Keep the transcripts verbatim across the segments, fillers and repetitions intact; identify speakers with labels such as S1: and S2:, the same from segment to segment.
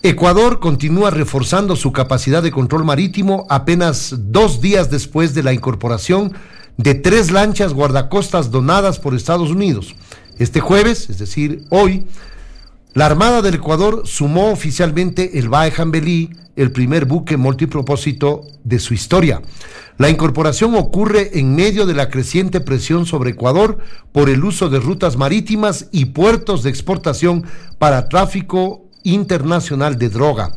S1: Ecuador continúa reforzando su capacidad de control marítimo apenas dos días después de la incorporación de tres lanchas guardacostas donadas por Estados Unidos. Este jueves, es decir, hoy, la Armada del Ecuador sumó oficialmente el Bae Jambelí, el primer buque multipropósito de su historia. La incorporación ocurre en medio de la creciente presión sobre Ecuador por el uso de rutas marítimas y puertos de exportación para tráfico internacional de droga.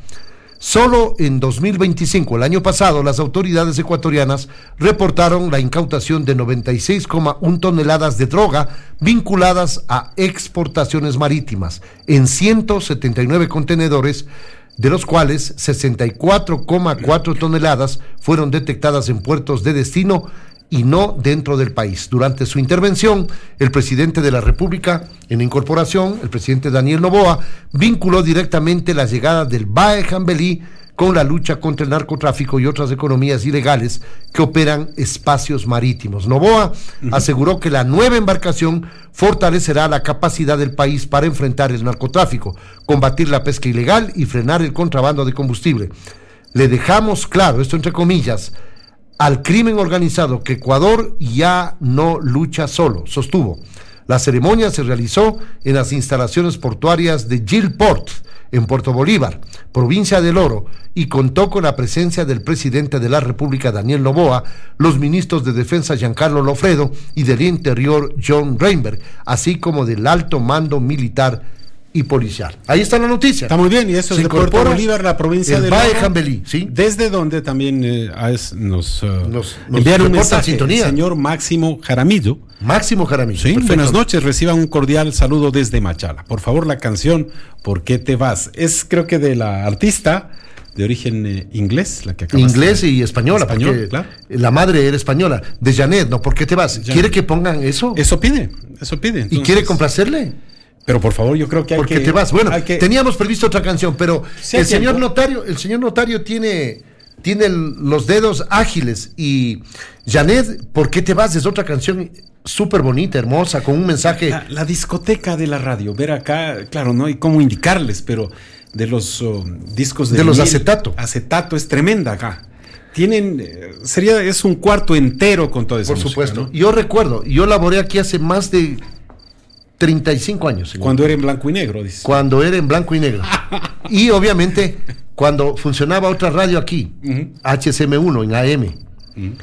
S1: Solo en dos mil veinticinco, el año pasado, las autoridades ecuatorianas reportaron la incautación de noventa y seis coma uno toneladas de droga vinculadas a exportaciones marítimas en ciento setenta y nueve contenedores, de los cuales sesenta y cuatro coma cuatro toneladas fueron detectadas en puertos de destino y no dentro del país. Durante su intervención, el presidente de la República en incorporación, el presidente Daniel Noboa, vinculó directamente la llegada del Bae Jambelí con la lucha contra el narcotráfico y otras economías ilegales que operan espacios marítimos. Noboa uh-huh. aseguró que la nueva embarcación fortalecerá la capacidad del país para enfrentar el narcotráfico, combatir la pesca ilegal y frenar el contrabando de combustible. Le dejamos claro, esto entre comillas, al crimen organizado que Ecuador ya no lucha solo, sostuvo. La ceremonia se realizó en las instalaciones portuarias de Gilport, en Puerto Bolívar, provincia del Oro, y contó con la presencia del presidente de la República, Daniel Noboa, los ministros de Defensa, Giancarlo Lofredo, y del Interior, John Reinberg, así como del alto mando militar y policial. Ahí está la noticia.
S2: Está muy bien, y eso es de Puerto Bolívar, la provincia de
S1: Bae Jambelí, ¿sí?
S2: Desde donde también eh, es, nos, uh,
S1: nos, nos
S2: enviaron un mensaje el señor Máximo Jaramillo.
S1: Máximo Jaramillo.
S2: Sí, buenas noches, reciban un cordial saludo desde Machala. Por favor, la canción ¿Por qué te vas? Es creo que de la artista de origen eh, inglés, la que acabas
S1: Inglés
S2: de...
S1: y española,
S2: Español,
S1: porque
S2: claro.
S1: La madre era española, de Janet, ¿no? ¿Por qué te vas? Janet. ¿Quiere que pongan eso?
S2: Eso pide, eso pide. Entonces...
S1: ¿Y quiere complacerle?
S2: Pero por favor, yo creo que hay
S1: ¿Por qué
S2: que...
S1: te vas? Bueno,
S2: que...
S1: teníamos previsto otra canción, pero
S2: sí,
S1: el señor
S2: tiempo.
S1: notario, el señor notario tiene, tiene el, los dedos ágiles, y Janet, ¿por qué te vas? Es otra canción súper bonita, hermosa, con un mensaje.
S2: La, la discoteca de la radio, ver acá, claro, no hay cómo indicarles, pero de los uh, discos de,
S1: de los
S2: vinil,
S1: acetato.
S2: Acetato es tremenda acá. Tienen, eh, sería, es un cuarto entero con toda esa
S1: Por
S2: música,
S1: supuesto.
S2: ¿no?
S1: Yo recuerdo, yo laboré aquí hace más de treinta y cinco años. Señor.
S2: Cuando era en blanco y negro, dice.
S1: Cuando era en blanco y negro. Y obviamente, cuando funcionaba otra radio aquí, uh-huh. H C M uno en A M. Uh-huh.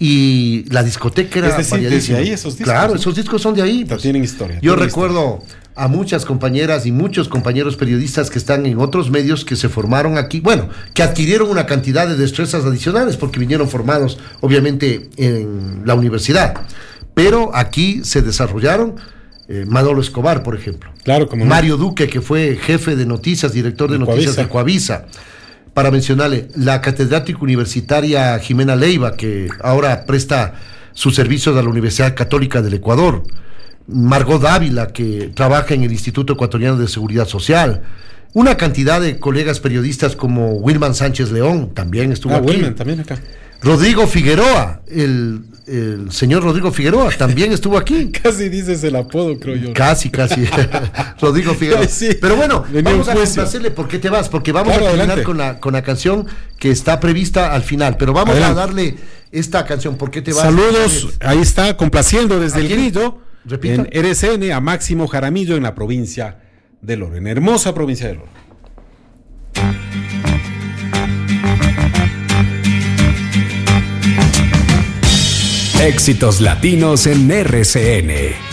S1: Y la discoteca era
S2: es decir, desde ahí esos discos.
S1: Claro, esos discos son de ahí.
S2: Pues. Tienen historia.
S1: Yo
S2: tienen
S1: recuerdo
S2: historia.
S1: a muchas compañeras y muchos compañeros periodistas que están en otros medios que se formaron aquí, bueno, que adquirieron una cantidad de destrezas adicionales porque vinieron formados, obviamente, en la universidad. Pero aquí se desarrollaron. Eh, Manolo Escobar, por ejemplo.
S2: Claro, como
S1: Mario no. Duque, que fue jefe de noticias, director de, de noticias Coavisa. de Coavisa. Para mencionarle, la catedrática universitaria Jimena Leiva, que ahora presta sus servicios a la Universidad Católica del Ecuador. Margot Dávila, que trabaja en el Instituto Ecuatoriano de Seguridad Social. Una cantidad de colegas periodistas como Wilman Sánchez León, también estuvo
S2: ah,
S1: aquí.
S2: Wilman, también acá.
S1: Rodrigo Figueroa, el, el señor Rodrigo Figueroa, también estuvo aquí.
S2: Casi dices el apodo, creo yo.
S1: Casi, casi. Rodrigo Figueroa. Sí. Pero bueno, Venía vamos a complacerle ¿Por qué te vas? Porque vamos claro, a terminar con la, con la canción que está prevista al final. Pero vamos adelante. a darle esta canción, ¿Por qué te vas?
S2: Saludos, ahí está, complaciendo desde el Grillo,
S1: Repita.
S2: en R C N, a Máximo Jaramillo en la provincia del Oro, en hermosa provincia del Oro.
S3: Éxitos latinos en R C N.